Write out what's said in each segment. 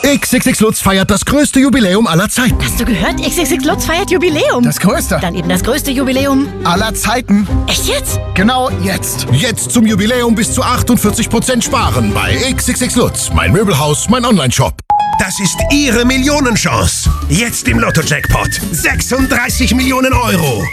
XXX Lutz feiert das größte Jubiläum aller Zeiten. Hast du gehört? XXX Lutz feiert Jubiläum. Das größte. Dann eben das größte Jubiläum Aller Zeiten. Echt jetzt? Genau jetzt. Jetzt zum Jubiläum bis zu 48% sparen bei XXX Lutz. Mein Möbelhaus, mein Onlineshop. Das ist Ihre Millionenchance. Jetzt im Lotto-Jackpot. 36 Millionen Euro.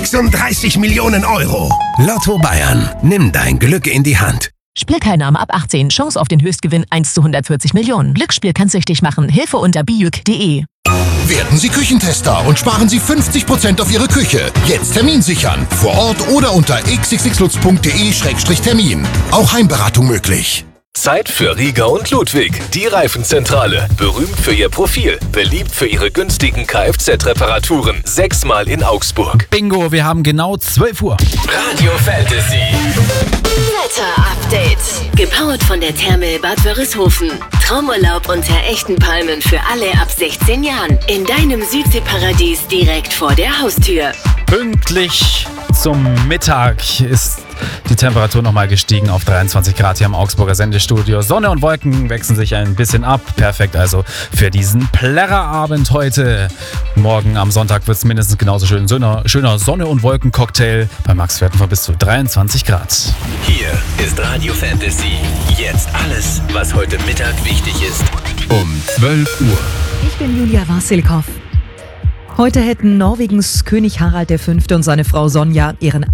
36 Millionen Euro. Lotto Bayern. Nimm dein Glück in die Hand. Spielteilnahme ab 18. Chance auf den Höchstgewinn 1 zu 140 Millionen. Glücksspiel kann süchtig machen. Hilfe unter bijuk.de. Werden Sie Küchentester und sparen Sie 50% auf Ihre Küche. Jetzt Termin sichern. Vor Ort oder unter xxxlutz.de/termin. Auch Heimberatung möglich. Zeit für Rieger und Ludwig, die Reifenzentrale. Berühmt für ihr Profil, beliebt für ihre günstigen Kfz-Reparaturen. 6-mal in Augsburg. Bingo, wir haben genau 12 Uhr. Radio Fantasy. Wetter-Update. Gepowert von der Therme Bad Wörishofen. Traumurlaub unter echten Palmen für alle ab 16 Jahren. In deinem Südseeparadies direkt vor der Haustür. Pünktlich zum Mittag ist die Temperatur nochmal gestiegen auf 23 Grad hier im Augsburger Sendestudio. Sonne und Wolken wechseln sich ein bisschen ab. Perfekt also für diesen Plärrerabend heute. Morgen am Sonntag wird es mindestens genauso schön. Schöner Sonne- und Wolkencocktail bei Maxwerten von bis zu 23 Grad. Hier ist Radio Fantasy. Jetzt alles, was heute Mittag wichtig ist. Um 12 Uhr. Ich bin Julia Wassilkow. Heute hätten Norwegens König Harald V. und seine Frau Sonja ihren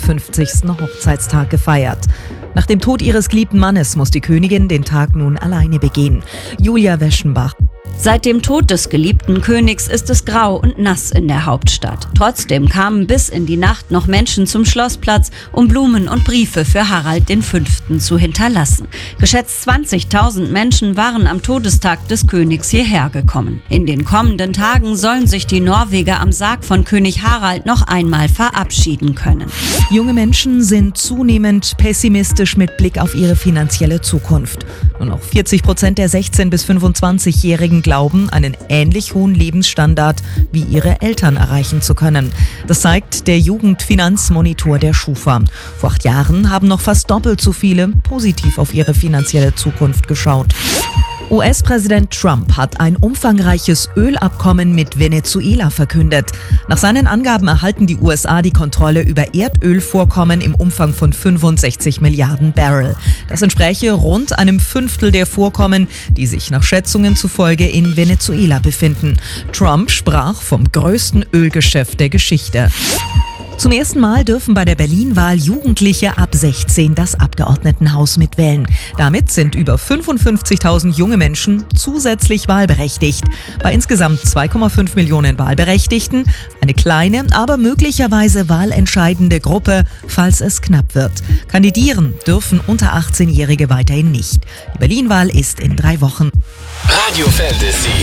58. Hochzeitstag gefeiert. Nach dem Tod ihres geliebten Mannes muss die Königin den Tag nun alleine begehen. Julia Weschenbach. Seit dem Tod des geliebten Königs ist es grau und nass in der Hauptstadt. Trotzdem kamen bis in die Nacht noch Menschen zum Schlossplatz, um Blumen und Briefe für Harald V. zu hinterlassen. Geschätzt 20.000 Menschen waren am Todestag des Königs hierher gekommen. In den kommenden Tagen sollen sich die Norweger am Sarg von König Harald noch einmal verabschieden können. Junge Menschen sind zunehmend pessimistisch mit Blick auf ihre finanzielle Zukunft. Nur noch 40% der 16- bis 25-Jährigen glauben, einen ähnlich hohen Lebensstandard wie ihre Eltern erreichen zu können. Das zeigt der Jugendfinanzmonitor der Schufa. Vor 8 Jahren haben noch fast doppelt so viele positiv auf ihre finanzielle Zukunft geschaut. US-Präsident Trump hat ein umfangreiches Ölabkommen mit Venezuela verkündet. Nach seinen Angaben erhalten die USA die Kontrolle über Erdölvorkommen im Umfang von 65 Milliarden Barrel. Das entspräche rund einem Fünftel der Vorkommen, die sich nach Schätzungen zufolge in Venezuela befinden. Trump sprach vom größten Ölgeschäft der Geschichte. Zum ersten Mal dürfen bei der Berlin-Wahl Jugendliche ab 16 das Abgeordnetenhaus mitwählen. Damit sind über 55.000 junge Menschen zusätzlich wahlberechtigt. Bei insgesamt 2,5 Millionen Wahlberechtigten eine kleine, aber möglicherweise wahlentscheidende Gruppe, falls es knapp wird. Kandidieren dürfen unter 18-Jährige weiterhin nicht. Die Berlin-Wahl ist in 3 Wochen. Radio Fantasy.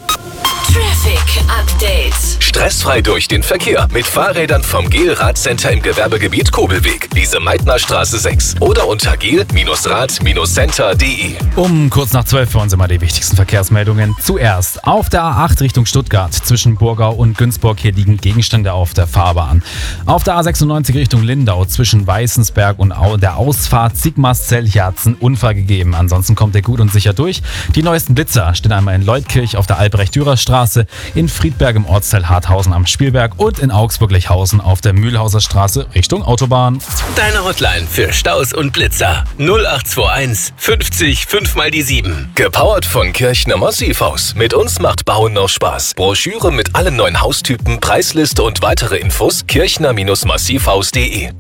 Traffic Update. Stressfrei durch den Verkehr mit Fahrrädern vom GEL-Radcenter im Gewerbegebiet Kobelweg, Lise-Meitner-Straße 6 oder unter gel-rad-center.de. Um kurz nach 12 für uns immer die wichtigsten Verkehrsmeldungen. Zuerst auf der A8 Richtung Stuttgart zwischen Burgau und Günzburg. Hier liegen Gegenstände auf der Fahrbahn. Auf der A96 Richtung Lindau zwischen Weißensberg und der Ausfahrt Sigmarszell. Hier hat es einen Unfall gegeben. Ansonsten kommt ihr gut und sicher durch. Die neuesten Blitzer stehen einmal in Leutkirch auf der Albrecht-Dürer-Straße, in Friedberg im Ortsteil Harthausen am Spielberg und in Augsburg-Lechhausen auf der Mühlhauser Straße Richtung Autobahn. Deine Hotline für Staus und Blitzer 0821 50 5 mal die 7. Gepowert von Kirchner Massivhaus. Mit uns macht Bauen noch Spaß. Broschüre mit allen neuen Haustypen, Preisliste und weitere Infos kirchner-massivhaus.de.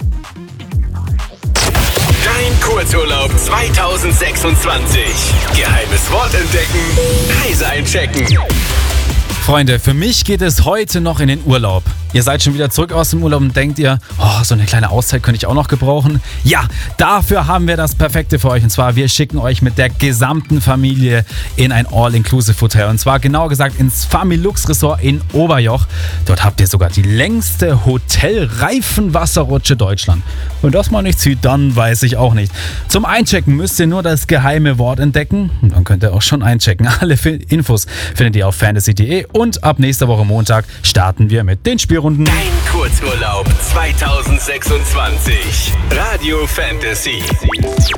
Dein Kurzurlaub 2026. Geheimes Wort entdecken, Reise einchecken. Freunde, für mich geht es heute noch in den Urlaub. Ihr seid schon wieder zurück aus dem Urlaub und denkt ihr, oh, so eine kleine Auszeit könnte ich auch noch gebrauchen. Ja, dafür haben wir das Perfekte für euch. Und zwar, wir schicken euch mit der gesamten Familie in ein All-Inclusive-Hotel. Und zwar genauer gesagt ins Familux Resort in Oberjoch. Dort habt ihr sogar die längste Hotelreifenwasserrutsche Deutschland. Wenn das mal nicht zieht, dann weiß ich auch nicht. Zum Einchecken müsst ihr nur das geheime Wort entdecken. Und dann könnt ihr auch schon einchecken. Alle Infos findet ihr auf fantasy.de. Und ab nächster Woche Montag starten wir mit den Spielrunden. Dein Kurzurlaub 2026. Radio Fantasy.